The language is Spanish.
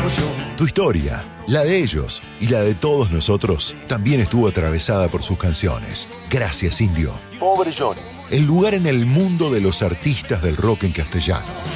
Tu historia, la de ellos y la de todos nosotros, también estuvo atravesada por sus canciones. Gracias, Indio. Pobre Johnny. El lugar en el mundo de los artistas del rock en castellano.